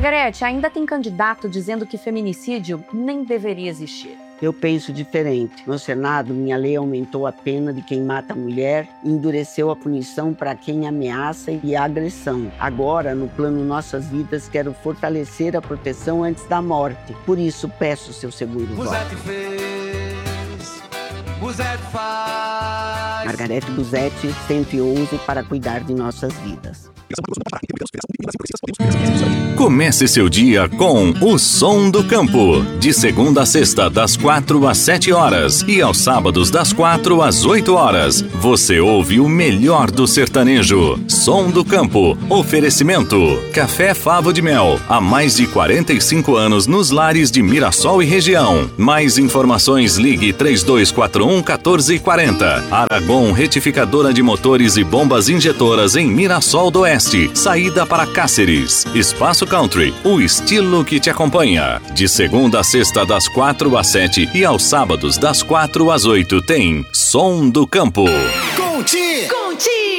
Margarete, ainda tem candidato dizendo que feminicídio nem deveria existir. Eu penso diferente. No Senado, minha lei aumentou a pena de quem mata a mulher e endureceu a punição para quem ameaça e a agressão. Agora, no plano Nossas Vidas, quero fortalecer a proteção antes da morte. Por isso, peço seu segundo voto. Busetti fez, Busetti faz. Margarete Busetti, 111, para cuidar de nossas vidas. Comece seu dia com o Som do Campo. De segunda a sexta, das 4 às 7 horas. E aos sábados, das 4 às 8 horas. Você ouve o melhor do sertanejo. Som do Campo. Oferecimento. Café Favo de Mel. Há mais de 45 anos nos lares de Mirassol e região. Mais informações, ligue 3241-1440. Aragon Retificadora de Motores e Bombas Injetoras em Mirassol do Oeste. Saída para Cáceres. Espaço Country, o estilo que te acompanha. De segunda a sexta, das 4 às 7 e aos sábados, das 4 às 8, tem Som do Campo. Conti!